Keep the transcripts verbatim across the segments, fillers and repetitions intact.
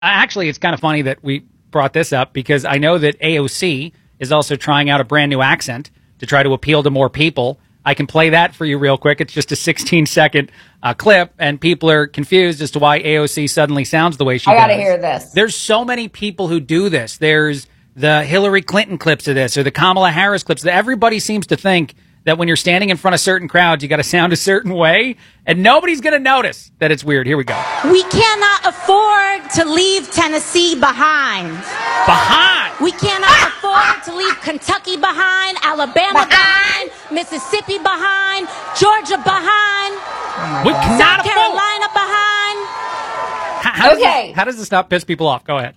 Actually, it's kind of funny that we brought this up because I know that A O C is also trying out a brand new accent to try to appeal to more people. I can play that for you real quick. It's just a sixteen second uh, clip, and people are confused as to why A O C suddenly sounds the way she I does. I got to hear this. There's so many people who do this. There's the Hillary Clinton clips of this or the Kamala Harris clips. Everybody seems to think that when you're standing in front of certain crowds, you got to sound a certain way, and nobody's going to notice that it's weird. Here we go. We cannot afford to leave Tennessee behind. Behind? We cannot afford to leave Kentucky behind, Alabama behind, Mississippi behind, Georgia behind, we cannot South Carolina behind. How, how okay. Does this, how does this not piss people off? Go ahead.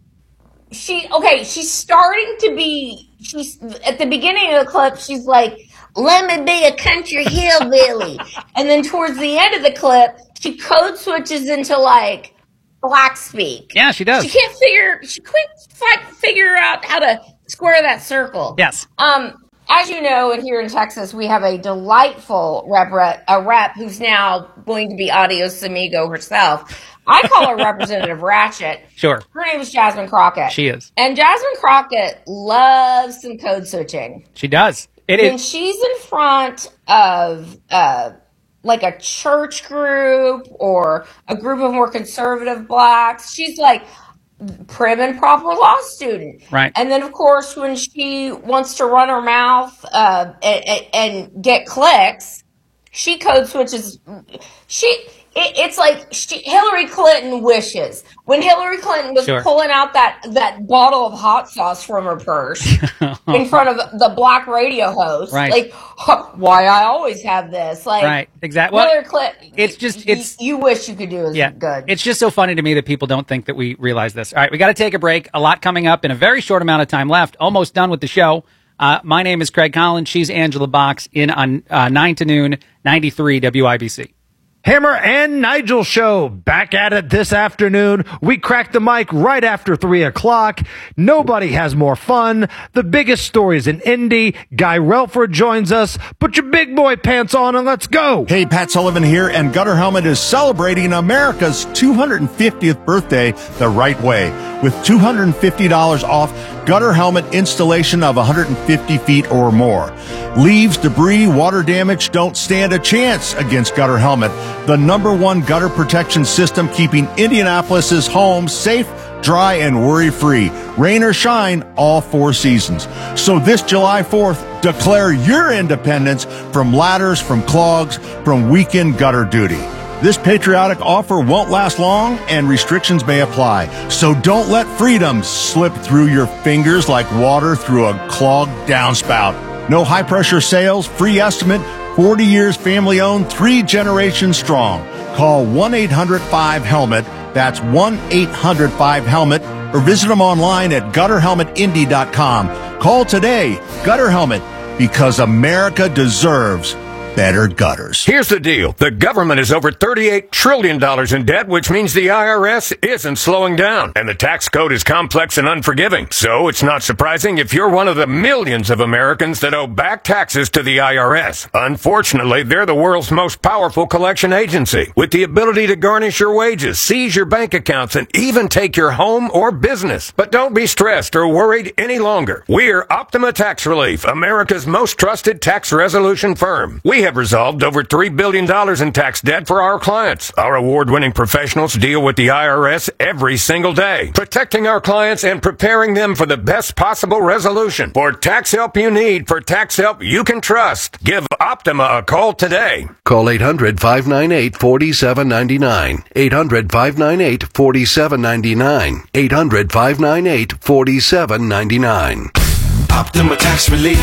She, okay, she's starting to be, she's, at the beginning of the clip, she's like, let me be a country hillbilly. And then towards the end of the clip, she code switches into like black speak. Yeah, she does. She can't figure, she can't figure out how to square that circle. Yes. Um, as you know, and here in Texas, we have a delightful rep, rep, a rep who's now going to be Adios Amigo herself. I call her Representative Ratchet. Sure. Her name is Jasmine Crockett. She is. And Jasmine Crockett loves some code switching. She does. It when is. she's in front of uh, like a church group or a group of more conservative blacks, she's like prim and proper law student. Right. And then, of course, when she wants to run her mouth uh, and, and get clicks, she code switches. She... It, it's like she, Hillary Clinton wishes. When Hillary Clinton was sure. pulling out that, that bottle of hot sauce from her purse in front of the black radio host, right. like, huh, why I always have this. Like, right, exactly. Well, Hillary Clinton, it's just, it's, you, you wish you could do as yeah, good. It's just so funny to me that people don't think that we realize this. All right, we got to take a break. A lot coming up in a very short amount of time left. Almost done with the show. Uh, my name is Craig Collins. She's Angela Box in on uh, nine to noon, ninety-three W I B C. Hammer and Nigel show back at it this afternoon. We crack the mic right after three o'clock. Nobody has more fun. The biggest stories in Indy. Guy Relford joins us. Put your big boy pants on and let's go. Hey, Pat Sullivan here, and Gutter Helmet is celebrating America's two hundred fiftieth birthday the right way with two hundred fifty dollars off gutter helmet installation of one hundred fifty feet or more. Leaves, debris, water damage don't stand a chance against Gutter Helmet, the number one gutter protection system keeping Indianapolis's homes safe, dry, and worry-free. Rain or shine, all four seasons. So this July fourth, declare your independence from ladders, from clogs, from weekend gutter duty. This patriotic offer won't last long and restrictions may apply. So don't let freedom slip through your fingers like water through a clogged downspout. No high-pressure sales, free estimate, forty years family-owned, three generations strong. Call one eight hundred five helmet. That's one eight hundred five helmet. Or visit them online at gutter helmet indy dot com. Call today. Gutter Helmet, because America deserves better gutters. Here's the deal. The government is over thirty-eight trillion dollars in debt, which means the I R S isn't slowing down. And the tax code is complex and unforgiving. So it's not surprising if you're one of the millions of Americans that owe back taxes to the I R S. Unfortunately, they're the world's most powerful collection agency, with the ability to garnish your wages, seize your bank accounts, and even take your home or business. But don't be stressed or worried any longer. We're Optima Tax Relief, America's most trusted tax resolution firm. We We have resolved over three billion dollars in tax debt for our clients. Our award-winning professionals deal with the I R S every single day, protecting our clients and preparing them for the best possible resolution. For tax help you need, for tax help you can trust, give Optima a call today. Call eight hundred five nine eight four seven nine nine. eight hundred five nine eight four seven nine nine. eight hundred five nine eight four seven nine nine. Optima Tax Relief.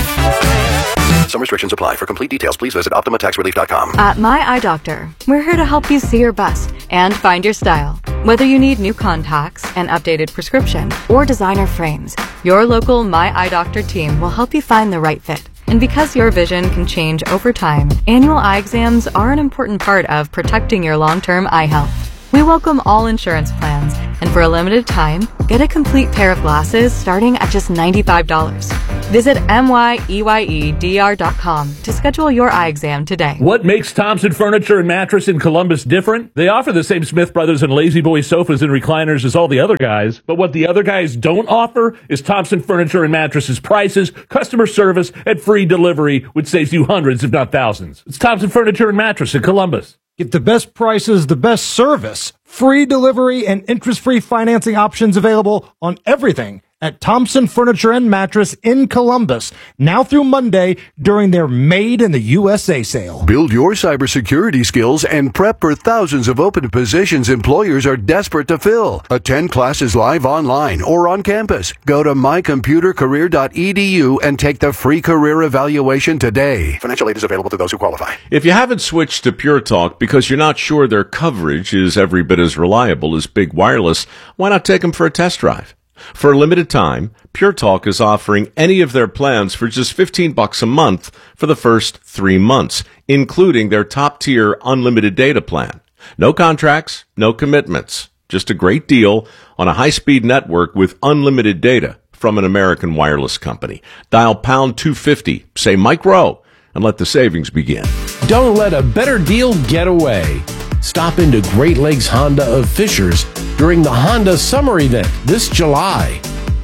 Some restrictions apply. For complete details, please visit optima tax relief dot com. At My Eye Doctor, we're here to help you see your best and find your style. Whether you need new contacts, an updated prescription, or designer frames, your local My Eye Doctor team will help you find the right fit. And because your vision can change over time, annual eye exams are an important part of protecting your long-term eye health. We welcome all insurance plans, and for a limited time, get a complete pair of glasses starting at just ninety-five dollars. Visit M Y E Y E D R dot com to schedule your eye exam today. What makes Thompson Furniture and Mattress in Columbus different? They offer the same Smith Brothers and Lazy Boy sofas and recliners as all the other guys, but what the other guys don't offer is Thompson Furniture and Mattresses prices, customer service, and free delivery, which saves you hundreds if not thousands. It's Thompson Furniture and Mattress in Columbus. Get the best prices, the best service, free delivery, and interest-free financing options available on everything at Thompson Furniture and Mattress in Columbus, now through Monday during their Made in the U S A sale. Build your cybersecurity skills and prep for thousands of open positions employers are desperate to fill. Attend classes live online or on campus. Go to my computer career dot e d u and take the free career evaluation today. Financial aid is available to those who qualify. If you haven't switched to Pure Talk because you're not sure their coverage is every bit as reliable as Big Wireless, why not take them for a test drive? For a limited time, Pure Talk is offering any of their plans for just fifteen bucks a month for the first three months, including their top-tier unlimited data plan. No contracts, no commitments, just a great deal on a high-speed network with unlimited data from an American wireless company. Dial pound two fifty, say Mike Rowe, and let the savings begin. Don't let a better deal get away. Stop into Great Lakes Honda of Fishers during the Honda Summer Event this July.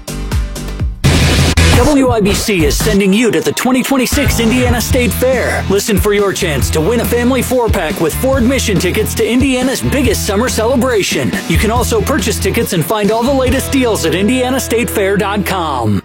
W I B C is sending you to the twenty twenty-six Indiana State Fair. Listen for your chance to win a family four-pack with four admission tickets to Indiana's biggest summer celebration. You can also purchase tickets and find all the latest deals at indiana state fair dot com.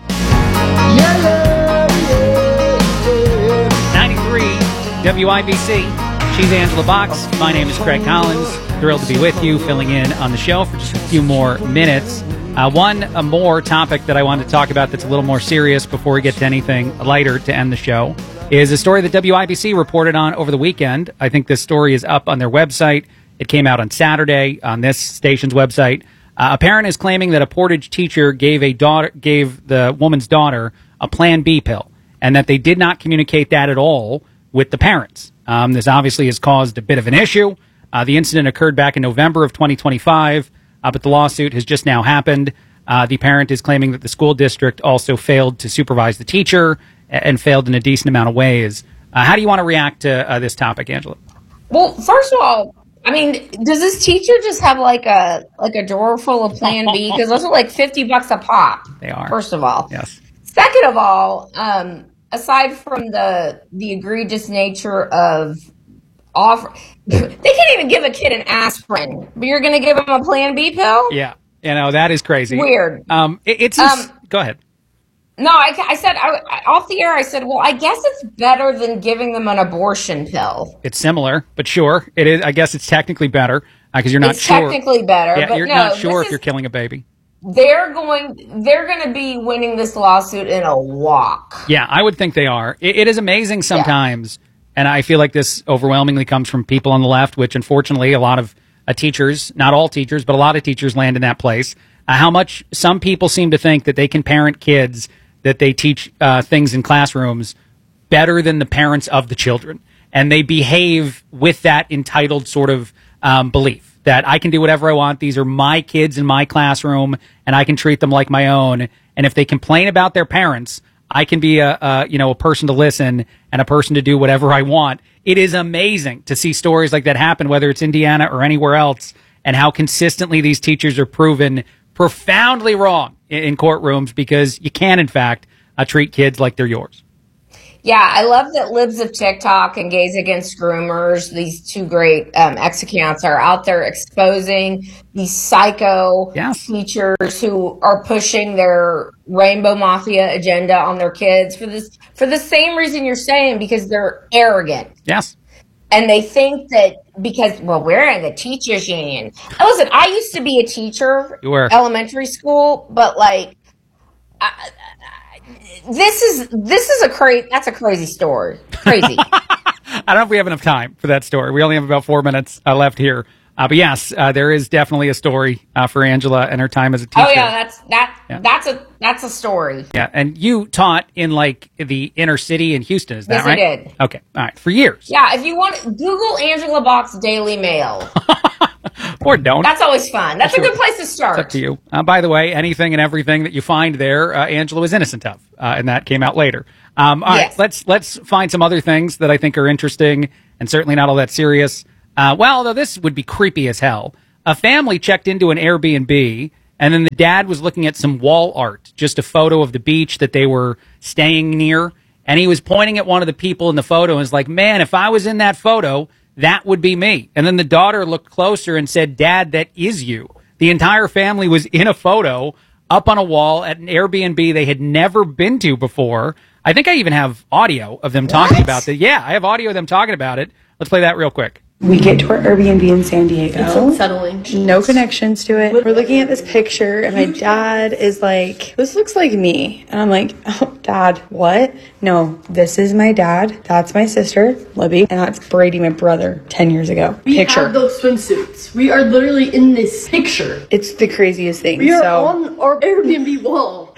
ninety-three W I B C. She's Angela Box. My name is Craig Collins. Thrilled to be with you, filling in on the show for just a few more minutes. Uh, one a more topic that I wanted to talk about that's a little more serious before we get to anything lighter to end the show is a story that W I B C reported on over the weekend. I think this story is up on their website. It came out on Saturday on this station's website. Uh, a parent is claiming that a Portage teacher gave a daughter gave the woman's daughter a Plan B pill, and that they did not communicate that at all with the parents. Um, this obviously has caused a bit of an issue. Uh, the incident occurred back in November of twenty twenty-five, uh, but the lawsuit has just now happened. Uh, the parent is claiming that the school district also failed to supervise the teacher and failed in a decent amount of ways. Uh, how do you want to react to uh, this topic, Angela? Well, first of all, I mean, does this teacher just have like a like a drawer full of Plan B? Because those are like fifty bucks a pop. They are. First of all. Yes. Second of all, um, aside from the the egregious nature of offer, they can't even give a kid an aspirin, but you're going to give him a Plan B pill? Yeah, you know, that is crazy. Weird. Um, it, it's Um, go ahead. No, I, I said I, I- off the air. I said, well, I guess it's better than giving them an abortion pill. It's similar, but sure, it is. I guess it's technically better because you're not It's sure. technically better, Yeah, but you're no, not sure this if is- you're killing a baby. They're going. They're going to be winning this lawsuit in a walk. Yeah, I would think they are. It, it is amazing sometimes, and I feel like this overwhelmingly comes from people on the left, which unfortunately a lot of uh, teachers, not all teachers, but a lot of teachers land in that place. Uh, how much some people seem to think that they can parent kids, that they teach uh, things in classrooms better than the parents of the children. And they behave with that entitled sort of um, belief that I can do whatever I want. These are my kids in my classroom, and I can treat them like my own. And if they complain about their parents, I can be a, a you know a person to listen and a person to do whatever I want. It is amazing to see stories like that happen, whether it's Indiana or anywhere else, and how consistently these teachers are proven profoundly wrong in, in courtrooms because you can, in fact, uh, treat kids like they're yours. Yeah, I love that Libs of TikTok and Gays Against Groomers, these two great um, ex accounts, are out there exposing these psycho Yes. teachers who are pushing their rainbow mafia agenda on their kids for this for the same reason you're saying, because they're arrogant. Yes. And they think that because, well, we're in the teachers union. Now, listen, I used to be a teacher, You were. elementary school, but like, I, I, this is this is a crazy. That's a crazy story. Crazy. I don't know if we have enough time for that story. We only have about four minutes uh, left here. Uh, but yes, uh, there is definitely a story uh, for Angela and her time as a teacher. Oh yeah, that's that. Yeah. That's a that's a story. Yeah, and you taught in like the inner city in Houston, is that Yes, I right? did. Okay, all right, for years. Yeah, if you want, Google Angela Box Daily Mail. Or don't. That's always fun. That's Sure. a good place to start. It's up to you. Uh, by the way, anything and everything that you find there, uh, Angela was innocent of, uh, and that came out later. Um, all Yes. right, let's let's find some other things that I think are interesting and certainly not all that serious. Uh, well, although this would be creepy as hell. A family checked into an Airbnb, and then the dad was looking at some wall art, just a photo of the beach that they were staying near, and he was pointing at one of the people in the photo and was like, "Man, if I was in that photo, that would be me." And then the daughter looked closer and said, "Dad, that is you." The entire family was in a photo up on a wall at an Airbnb they had never been to before. I think I even have audio of them talking What? about that. Yeah, I have audio of them talking about it. Let's play that real quick. We get to our Airbnb in San Diego. It's unsettling. No connections to it. We're looking at this picture, and my dad is like, "This looks like me." And I'm like, "Oh, Dad, what? No, this is my dad. That's my sister, Libby. And that's Brady, my brother, ten years ago." We picture. have those swimsuits. We are literally in this picture. It's the craziest thing. We are so. on our Airbnb wall.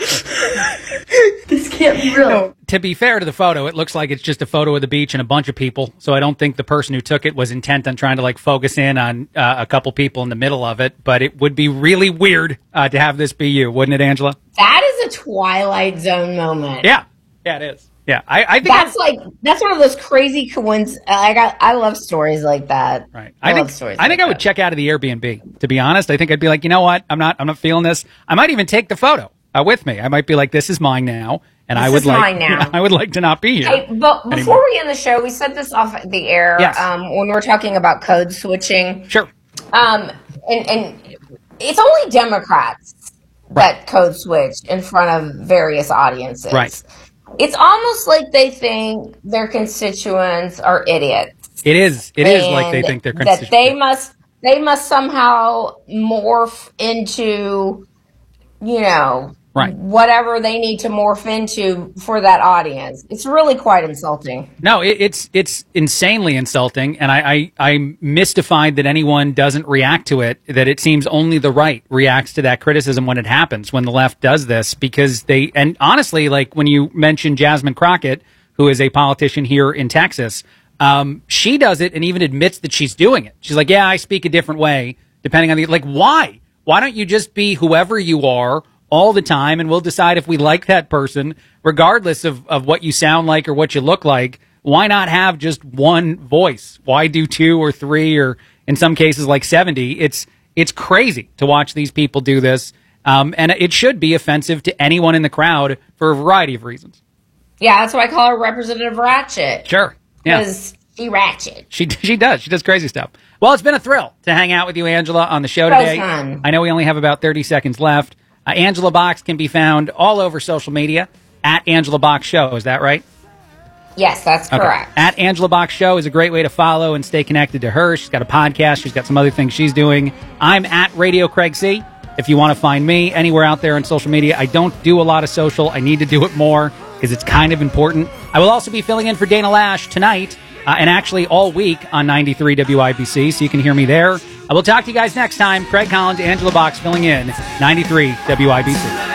This can't be real. No. To be fair to the photo, it looks like it's just a photo of the beach and a bunch of people. So I don't think the person who took it was intent on trying to like focus in on uh, a couple people in the middle of it. But it would be really weird uh, to have this be you, wouldn't it, Angela? That is a Twilight Zone moment. Yeah. Yeah, it is. Yeah, I, I think That's like that's one of those crazy coincidences. Like I, I love stories like that. Right. I, I love think stories. I think like I would check out of the Airbnb. To be honest, I think I'd be like, you know what? I'm not. I'm not feeling this. I might even take the photo uh, with me. I might be like, this is mine now, and This I would is like. mine now. I would like to not be here. Hey, but before anymore. we end the show, we said this off the air Yes. um, when we were talking about code switching. Sure. Um, and, and it's only Democrats that code switch in front of various audiences. Right. It's almost like they think their constituents are idiots. It is. It is like they and think they're that constituent. they must they must somehow morph into, you know, Right. whatever they need to morph into for that audience. It's really quite insulting. No, it, it's it's insanely insulting, and I, I I'm mystified that anyone doesn't react to it. That it seems only the right reacts to that criticism when it happens, when the left does this, because they and honestly, like when you mentioned Jasmine Crockett, who is a politician here in Texas, um, she does it and even admits that she's doing it. She's like, "Yeah, I speak a different way depending on the like." Why? Why don't you just be whoever you are all the time, and we'll decide if we like that person, regardless of, of what you sound like or what you look like. Why not have just one voice? Why do two or three or in some cases like seventy? It's it's crazy to watch these people do this, um, and it should be offensive to anyone in the crowd for a variety of reasons. Yeah, that's why I call her Representative Ratchet. Sure. Yeah. Because she ratchet. She she does. She does crazy stuff. Well, it's been a thrill to hang out with you, Angela, on the show So today. fun. I know we only have about thirty seconds left. Uh, Angela Box can be found all over social media at Angela Box Show. Is that right? Yes, that's Okay. correct. At Angela Box Show is a great way to follow and stay connected to her. She's got a podcast. She's got some other things she's doing. I'm at Radio Craig C. If you want to find me anywhere out there on social media, I don't do a lot of social. I need to do it more because it's kind of important. I will also be filling in for Dana Lash tonight uh, and actually all week on ninety-three W I B C, so you can hear me there. I will talk to you guys next time. Craig Collins, Angela Box filling in ninety-three W I B C.